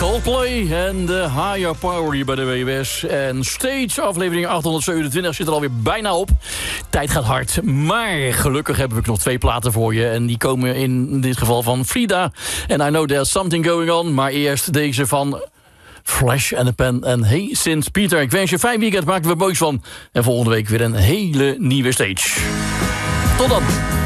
Coldplay en de Higher Power hier bij de WWS. En Stage, aflevering 827, zit er alweer bijna op. Tijd gaat hard, maar gelukkig hebben we nog 2 platen voor je. En die komen in dit geval van Frida. En I Know There's Something Going On. Maar eerst deze van Flash and the Pen en Hey Sint Pieter. Ik wens je een fijn weekend, maken we moois van. En volgende week weer een hele nieuwe Stage. Tot dan.